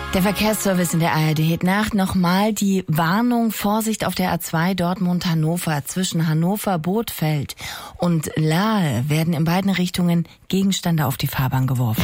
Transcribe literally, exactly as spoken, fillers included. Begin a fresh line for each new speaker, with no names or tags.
Der Verkehrsservice in der A R D. Nacht nochmal die Warnung, Vorsicht auf der A zwei Dortmund-Hannover. Zwischen Hannover-Bothfeld und Lahe werden in beiden Richtungen Gegenstände auf die Fahrbahn geworfen.